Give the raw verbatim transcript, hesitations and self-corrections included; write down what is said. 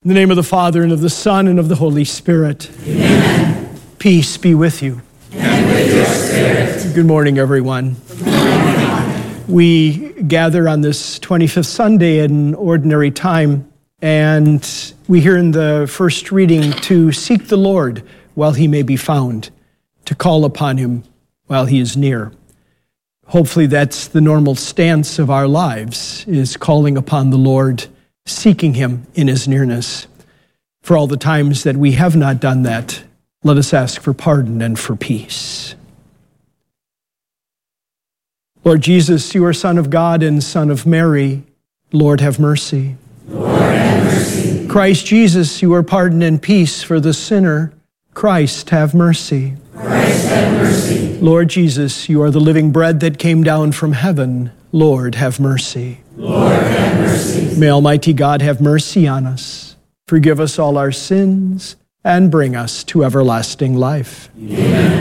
In the name of the Father, and of the Son, and of the Holy Spirit. Amen. Peace be with you. And with your spirit. Good morning, everyone. Good morning. We gather on this twenty-fifth Sunday in ordinary time, and we hear in the first reading to seek the Lord while he may be found, to call upon him while he is near. Hopefully that's the normal stance of our lives, is calling upon the Lord, seeking him in his nearness. For all the times that we have not done that, let us ask for pardon and for peace. Lord Jesus, you are Son of God and Son of Mary. Lord, have mercy. Lord, have mercy. Christ Jesus, you are pardon and peace for the sinner. Christ, have mercy. Christ, have mercy. Lord Jesus, you are the living bread that came down from heaven. Lord, have mercy. Lord, have mercy. May Almighty God have mercy on us, forgive us all our sins, and bring us to everlasting life. Amen.